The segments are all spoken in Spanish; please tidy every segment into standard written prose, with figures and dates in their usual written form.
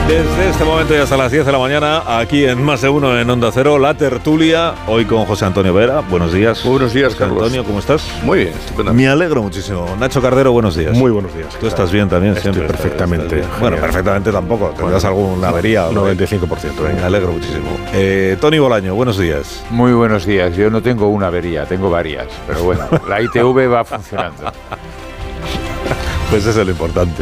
Desde este momento y hasta las 10 de la mañana, aquí en Más de Uno en Onda Cero, la tertulia, hoy con José Antonio Vera. Buenos días. Muy buenos días, José Carlos. Antonio, ¿cómo estás? Muy bien, estupendo. Me alegro muchísimo. Nacho Cardero, buenos días. Muy buenos días. ¿Tú estás bien también? Estoy Siempre perfectamente. estás bien. Bueno, perfectamente tampoco. ¿Tendrás alguna avería? 95%. Me alegro muchísimo. Tony Bolaño, buenos días. Muy buenos días. Yo no tengo una avería, tengo varias. Pero bueno, la ITV va funcionando. Pues eso es lo importante.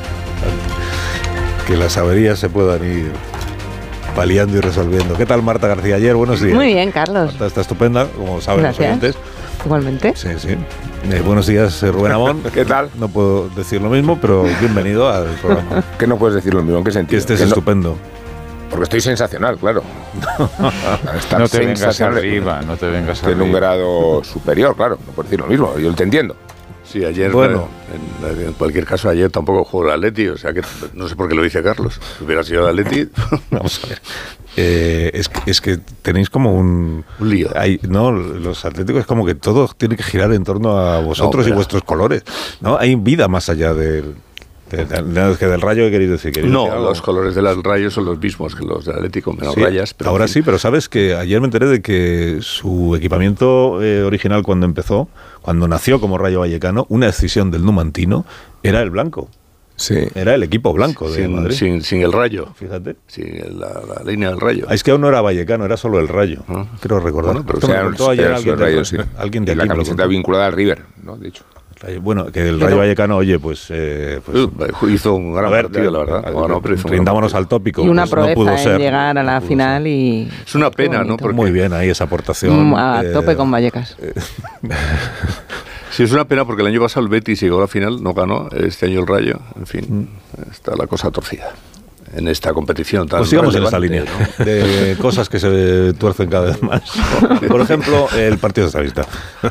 Que las averías se puedan ir paliando y resolviendo. ¿Qué tal, Marta García Ayer? Buenos días. Muy bien, Carlos. Marta está estupenda, como saben los Gracias. oyentes. Igualmente. Sí, sí. Buenos días, Rubén Amón. ¿Qué tal? No puedo decir lo mismo, pero bienvenido al programa. Que no puedes decir lo mismo, ¿en qué Que sentido? estés Que no- estupendo. porque estoy sensacional, claro. Estar No te vengas sensacional arriba, no te vengas en un arriba. grado superior, claro. No puedo decir lo mismo, yo te entiendo. Sí, ayer, Bueno. en cualquier caso, ayer tampoco jugó el Atleti, o sea que no sé por qué lo dice Carlos. Si hubiera sido el Atleti, Vamos a ver. Es que tenéis como un lío. No, los atléticos es como que todo tiene que girar en torno a vosotros No, y pero- vuestros colores. ¿No? Hay vida más allá del rayo, ¿qué queréis decir? ¿Queréis decir No, algo? los colores del Rayo son los mismos que los del Atlético, menos Sí, rayas. Pero ahora en fin. sí, pero sabes que ayer me enteré de que su equipamiento original cuando empezó, cuando nació como Rayo Vallecano, una decisión del Numantino era el blanco. Sí. Era el equipo blanco de Madrid. Sin el Rayo, Fíjate. sin la línea del Rayo. Es que aún no era Vallecano, era solo el Rayo. Ah. Creo recordar. Bueno, pero Esto me Era- lo contó ayer era alguien el de Rayo, sí. alguien de Y la aquí me lo camiseta contó. vinculada al River, ¿no? De hecho. Bueno, que el Rayo Vallecano, oye, pues Hizo un gran a ver, partido, la verdad. Bueno, pero hizo un gran rindámonos partido. al tópico. Y una pues no pudo proeza ser. en llegar a No la pudo final ser. y... Es una pena, Qué ¿no? bonito. Porque Muy bien ahí esa aportación. A tope con Vallecas. Sí, es una pena porque el año pasado el Betis llegó a la final, no ganó. Este año el Rayo, en fin, está la cosa torcida en esta competición tan Pues sigamos en esta relevante, línea ¿no? de cosas que se tuercen cada vez más. Por ejemplo, el Partido Socialista.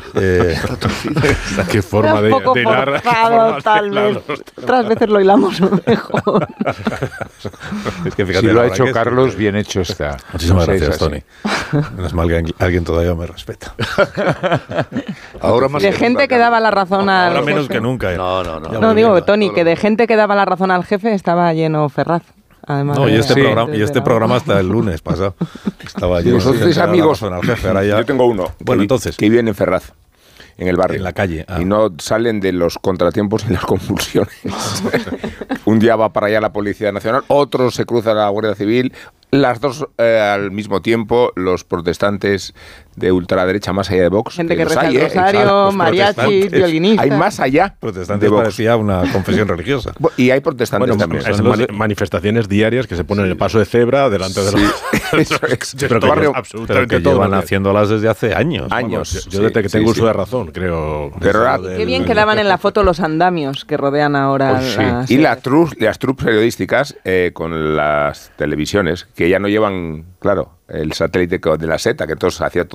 Qué forma de un poco hilar. forzado, tal vez. Otras veces lo hilamos mejor. Es que fíjate, Si la lo ha verdad hecho que es Carlos, que- bien hecho está. Muchísimas No sé, gracias, es así. Tony. Menos mal que alguien todavía me respeta. Ahora más De que gente nunca, que daba la razón al Ahora menos jefe. que nunca. No. Ya No, voy digo, viendo. Tony, que de gente que daba la razón al jefe estaba lleno Ferraz. Además No, y de- este, Sí. programa hasta el lunes pasado. Estaba lleno de Vosotros gente sois que daba amigos. razón al jefe, ahora ya- Yo tengo uno. Bueno, entonces. Que vive en Ferraz, en el barrio. En la calle, ah. Y no salen de los contratiempos y las convulsiones. Un día va para allá la Policía Nacional, otro se cruza la Guardia Civil. Las dos al mismo tiempo, los protestantes de ultraderecha más allá de Vox. Gente que los reza hay, el rosario, Los mariachis, protestantes. violinistas. Hay más allá Protestantes de Vox. parecía una confesión religiosa. Y hay protestantes Bueno, también. es Son los de- manifestaciones diarias que se ponen en el paso de cebra delante de los... Eso es. Pero que, Barrio- absolutamente pero que todo. llevan ¿vale? haciéndolas desde hace años. Años. Yo desde que Sí, tengo sí, uso de sí. razón, creo. Pero ahora- Desde lo Qué del- bien quedaban en la foto los andamios que rodean ahora Sí. las... Y las troupes periodísticas con las televisiones, que ya no llevan, claro, el satélite de la SETA, que todos hacía